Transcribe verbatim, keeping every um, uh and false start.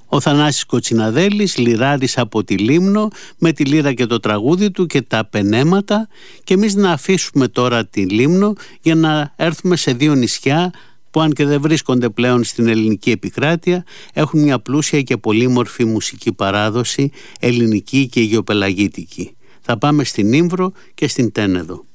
Ο Θανάσης Κοτσιναδέλης, λυράρης από τη Λίμνο, με τη λύρα και το τραγούδι του και τα πενέματα, και εμείς να αφήσουμε τώρα τη Λίμνο για να έρθουμε σε δύο νησιά που, αν και δεν βρίσκονται πλέον στην ελληνική επικράτεια, έχουν μια πλούσια και πολύμορφη μουσική παράδοση, ελληνική και αιγιοπελαγίτικη. Θα πάμε στην Ύμβρο και στην Τένεδο.